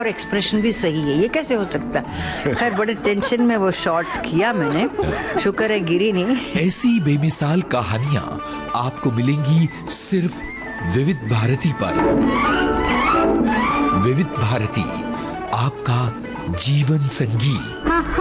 और एक्सप्रेशन भी सही है, ये कैसे हो सकता है? खैर बड़े टेंशन में वो शॉट किया मैंने, शुक्र है गिरी नहीं। ऐसी बेमिसाल कहानियां आपको मिलेंगी सिर्फ विविध भारती पर। विविध भारती, आपका जीवन संगी।